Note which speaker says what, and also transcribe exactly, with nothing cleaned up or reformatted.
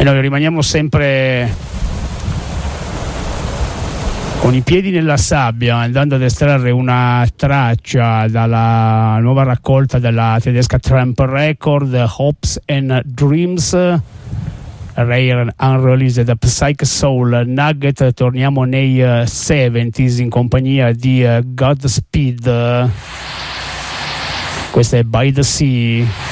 Speaker 1: noi rimaniamo sempre con i piedi nella sabbia, andando ad estrarre una traccia dalla nuova raccolta della tedesca Tramp Record, Hopes and Dreams, Rare Unreleased Psych Soul Nugget. Torniamo nei uh, seventies in compagnia di uh, Godspeed. Questa è By the Sea.